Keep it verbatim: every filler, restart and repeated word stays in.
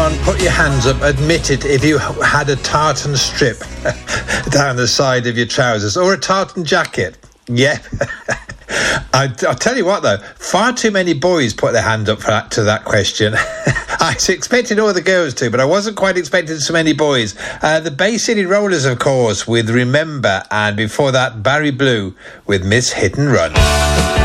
on, put your hands up, admit it if you had a tartan strip down the side of your trousers or a tartan jacket. Yep. I, I'll tell you what though, far too many boys put their hand up for that, to that question. I was expecting all the girls to, but I wasn't quite expecting so many boys. Uh, the Bay City Rollers, of course, with Remember, and before that, Barry Blue with Miss Hit and Run.